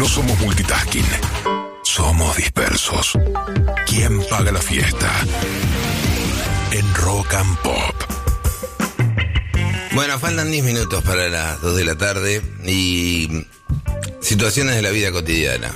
No somos multitasking. Somos dispersos. ¿Quién paga la fiesta? En Rock and Pop. Bueno, faltan 10 minutos para las 2 de la tarde y situaciones de la vida cotidiana.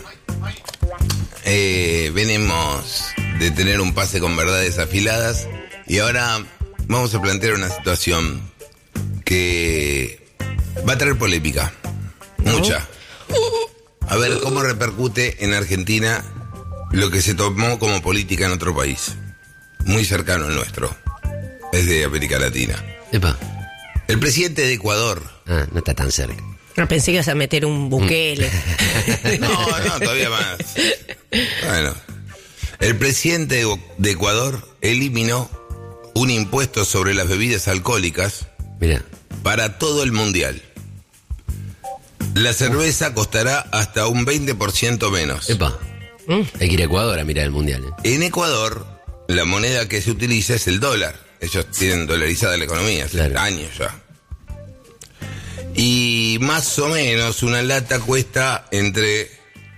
Venimos de tener un pase con verdades afiladas y ahora vamos a plantear una situación que va a traer polémica. Mucha. A ver cómo repercute en Argentina lo que se tomó como política en otro país. Muy cercano al nuestro. Es de América Latina. Epa. El presidente de Ecuador. Ah, no está tan cerca. No, pensé que ibas a meter un Bukele. No, todavía más. Bueno. El presidente de Ecuador eliminó un impuesto sobre las bebidas alcohólicas. Mirá. Para todo el mundial. La cerveza costará hasta un 20% menos. Epa. Hay que ir a Ecuador a mirar el mundial. En Ecuador, la moneda que se utiliza es el dólar. Ellos tienen dolarizada la economía hace años ya. Y más o menos una lata cuesta entre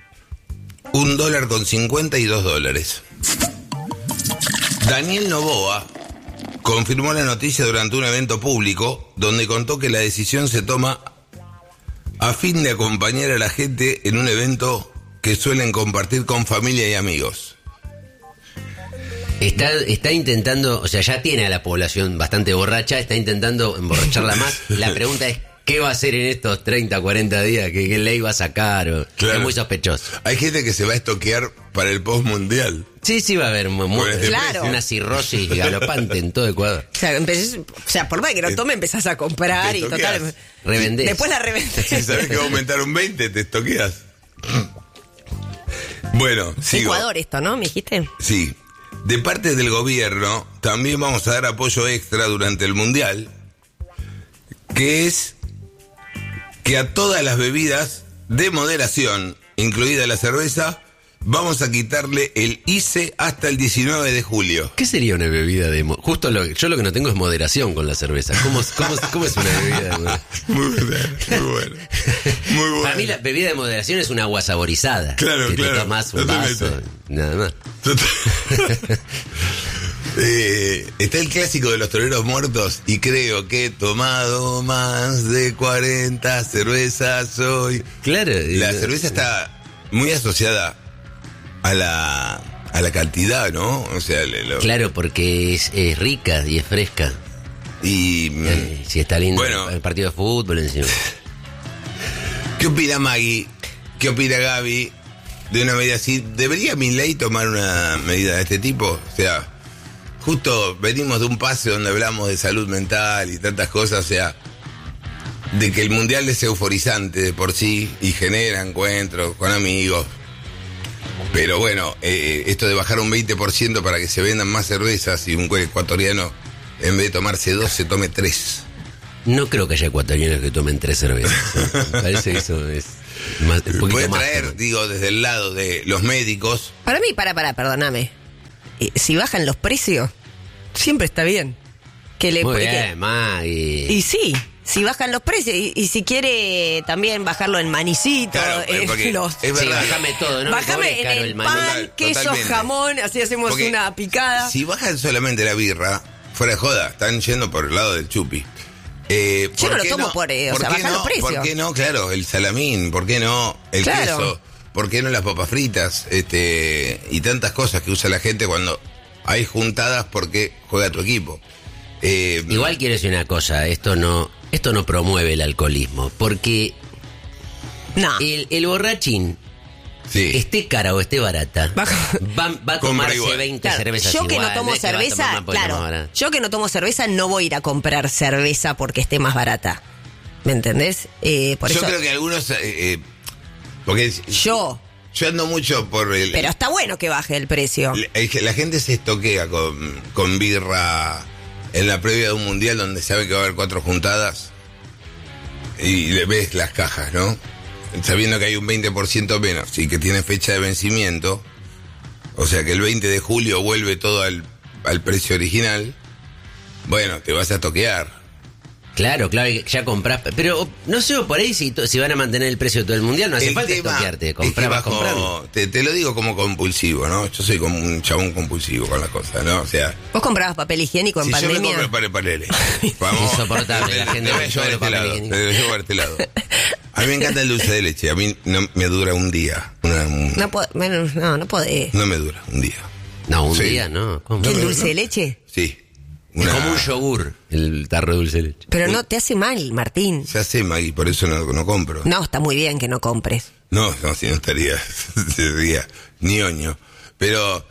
$1.50 y $2. Daniel Noboa confirmó la noticia durante un evento público donde contó que la decisión se toma a fin de acompañar a la gente en un evento que suelen compartir con familia y amigos. Está intentando, o sea, ya tiene a la población bastante borracha, está intentando emborracharla más. La pregunta es, ¿qué va a hacer en estos 30, 40 días? ¿Qué ley va a sacar? Claro. Es muy sospechoso. Hay gente que se va a estoquear para el post-mundial. Sí, va a haber Claro. una cirrosis galopante en todo Ecuador. O sea, por más que no tome, empezás a comprar y total. Revendés. Después la revendés. Si sabes que va a aumentar un 20, te estoqueas. Bueno, sigo. Ecuador esto, ¿no? ¿Me dijiste? Sí. De parte del gobierno, también vamos a dar apoyo extra durante el mundial, que es que a todas las bebidas de moderación, incluida la cerveza, vamos a quitarle el ICE hasta el 19 de julio. ¿Qué sería una bebida de yo lo que no tengo es moderación con la cerveza. ¿Cómo es una bebida de moderación? Muy bueno. Para mí la bebida de moderación es un agua saborizada. Claro, que claro. te tomás un vaso, nada más. Está el clásico de los toreros muertos y creo que he tomado más de 40 cervezas hoy. Claro. La cerveza está muy asociada a la cantidad, ¿no? O sea, claro, porque es rica y es fresca. Y si está lindo bueno, el partido de fútbol encima. ¿Qué opina Maggie? ¿Qué opina Gaby de una medida así? ¿Debería Milei tomar una medida de este tipo? O sea, justo venimos de un pase donde hablamos de salud mental y tantas cosas, o sea, de que el mundial es euforizante de por sí y genera encuentros con amigos. Pero bueno, esto de bajar un 20% para que se vendan más cervezas y un ecuatoriano, en vez de tomarse 2, se tome 3. No creo que haya ecuatorianos que tomen 3 cervezas. Me parece que eso es más, un poquito Puede más. traer, digo, desde el lado de los médicos. Para mí, perdóname. Si bajan los precios, siempre está bien. Muy bien, Maggie. Y sí, si bajan los precios, y si quiere también bajarlo en manicito, Claro, porque es verdad. Sí, bajame todo, ¿no? Bajame en el pan, queso, Totalmente. jamón, así hacemos Porque una picada. Si bajan solamente la birra, fuera de joda, están yendo por el lado del chupi. Yo no lo tomo por bajar los precios. ¿Por qué no? Claro, el salamín, ¿por qué no? El queso, ¿por qué no las papas fritas? Y tantas cosas que usa la gente cuando hay juntadas porque juega tu equipo. Igual quiero decir una cosa, esto no promueve el alcoholismo, porque No. el borrachín, Sí. esté cara o esté barata, va a tomarse igual. 20 Claro, cervezas yo que igual, no tomo es que va a tomar cerveza, más porque está más claro, barata. yo que no tomo cerveza no voy a ir a comprar cerveza porque esté más barata. ¿Me entendés? Por Yo eso creo que algunos... porque yo ando mucho por el... Pero está bueno que baje el precio. La gente se estoquea con birra en la previa de un mundial donde sabe que va a haber 4 juntadas y le ves las cajas, ¿no? Sabiendo que hay un 20% menos y que tiene fecha de vencimiento, o sea que el 20 de julio vuelve todo al precio original, bueno, te vas a toquear. Claro, y ya comprás. Pero no sé, por ahí si van a mantener el precio todo el mundial, no hace falta estoquearte. Vas comprando. Te lo digo como compulsivo, ¿no? Yo soy como un chabón compulsivo con las cosas, ¿no? O sea. ¿Vos comprabas papel higiénico en pandemia? Yo me compro papeles. Vamos. Insoportable, la gente me lleva a este lado. A mí me encanta el dulce de leche. A mí no me dura un día. No podés. No me dura un día. No, un día no. ¿Cómo? ¿El dulce de leche? Sí. Es como un yogur, el tarro de dulce de leche. Pero no te hace mal, Martín. Se hace, Maggie, por eso no compro. No, está muy bien que no compres. No, si no estaría, sería ñoño. Pero,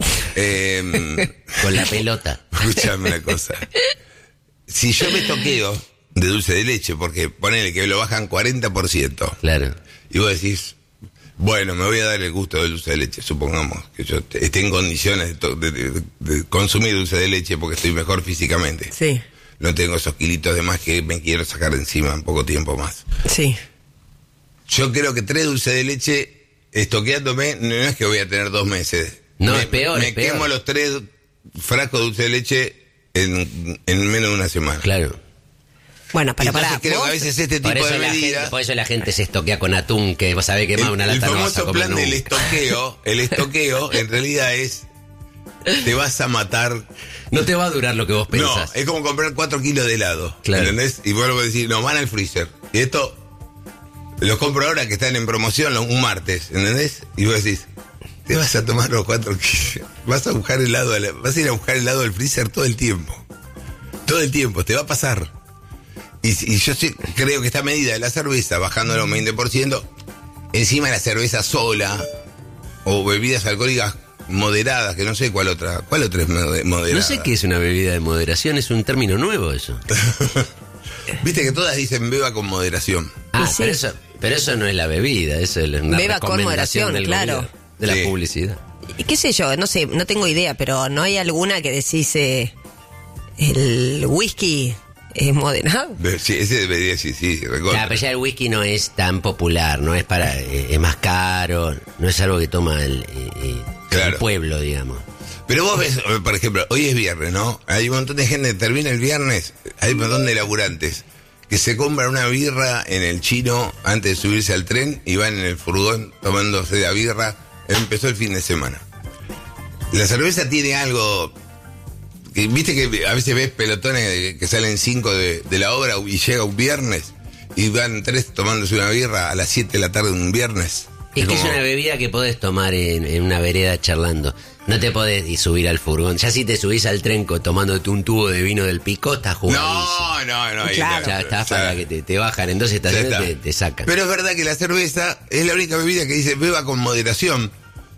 con la pelota. Escúchame una cosa. Si yo me toqueo de dulce de leche, porque ponele que lo bajan 40%. Claro. Y vos decís, bueno, me voy a dar el gusto del dulce de leche, supongamos que yo esté en condiciones de consumir dulce de leche porque estoy mejor físicamente. Sí. No tengo esos kilitos de más que me quiero sacar de encima en poco tiempo más. Sí. Yo creo que 3 dulces de leche estoqueándome, no es que voy a tener 2 meses. No, es peor. Me quemo los 3 frascos de dulce de leche en menos de una semana. Claro. Bueno, para creo que a veces este tipo de medidas. Por eso la gente se estoquea con atún, que vos sabés que más una lata no vas a comer nunca. El estoqueo en realidad es, te vas a matar. No te va a durar lo que vos pensás. No, es como comprar 4 kilos de helado, claro. ¿Entendés? Y vuelvo a decir, no, van al freezer. Y esto, los compro ahora que están en promoción un martes, ¿entendés? Y vos decís, te vas a tomar los 4 kilos, vas a ir a buscar helado del freezer todo el tiempo. Todo el tiempo, te va a pasar. Y yo creo que esta medida de la cerveza, bajándolo un 20%, encima de la cerveza sola, o bebidas alcohólicas moderadas, que no sé cuál otra es moderada. No sé qué es una bebida de moderación, es un término nuevo eso. Viste que todas dicen beba con moderación. Sí. pero eso no es la bebida, eso es una beba con moderación, del claro. gobierno, de la publicidad. Y qué sé yo, no sé, no tengo idea, pero ¿no hay alguna que decís el whisky es moderado? Sí, ese debería decir, sí, recuerdo. Claro, pero ya el whisky no es tan popular, no es es más caro, no es algo que toma el pueblo, digamos. Pero vos ves, por ejemplo, hoy es viernes, ¿no? Hay un montón de gente, termina el viernes, hay un montón de laburantes que se compran una birra en el chino antes de subirse al tren y van en el furgón tomándose la birra. Empezó el fin de semana. La cerveza tiene algo... Viste que a veces ves pelotones que salen 5 de la obra y llega un viernes y van 3 tomándose una birra a las 7 de la tarde un viernes. Es que es una bebida que podés tomar en una vereda charlando. No te podés subir al furgón. Ya si te subís al tren tomándote un tubo de vino del Picó, estás jugadísimo. No. Claro. Ya estás para que te bajan en 2 estaciones, te sacan. Pero es verdad que la cerveza es la única bebida que dice beba con moderación.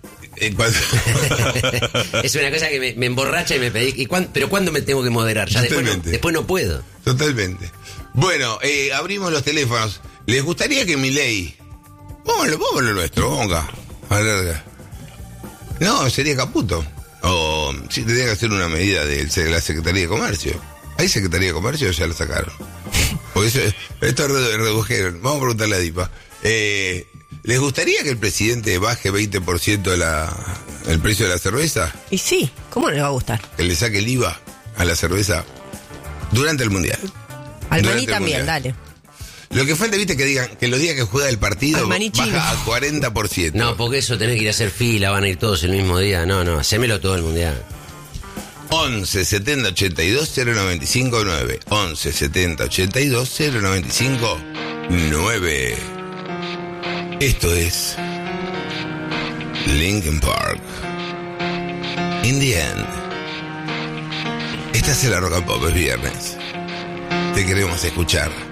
Es una cosa que me emborracha y me pedís. ¿Pero cuándo me tengo que moderar? Ya después no puedo. Totalmente. Bueno, abrimos los teléfonos. ¿Les gustaría que Milei... Vámonos nuestro, vamos acá. No, sería Caputo. O sí, tendría que hacer una medida de la Secretaría de Comercio. ¿Hay Secretaría de Comercio o ya la sacaron? Porque esto redujeron. Vamos a preguntarle a Dipa. ¿Les gustaría que el presidente baje 20% el precio de la cerveza? Y sí, ¿cómo no le va a gustar? Que le saque el IVA a la cerveza durante el Mundial. Al maní también, dale. Lo que falta, viste, que digan que los días que juega el partido baja a 40%. No, porque eso tenés que ir a hacer fila, van a ir todos el mismo día. No, hacémelo todo el Mundial. 11 70 82 095 9. 11 70 82 095 9. Esto es Linkin Park. In the end. Estás en la Rock and Pop, es viernes. Te queremos escuchar.